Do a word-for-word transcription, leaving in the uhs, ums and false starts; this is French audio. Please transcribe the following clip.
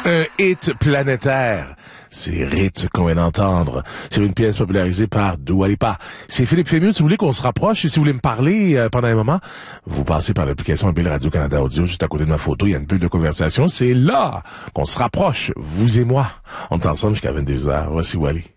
Un hit planétaire. C'est Rit qu'on vient d'entendre sur une pièce popularisée par Dua Lipa. C'est Philippe Fémieux. Si vous voulez qu'on se rapproche et si vous voulez me parler euh, pendant un moment, vous passez par l'application mobile Radio-Canada Audio. Juste à côté de ma photo, il y a une bulle de conversation. C'est là qu'on se rapproche, vous et moi. On est ensemble jusqu'à vingt-deux heures. Voici Wally.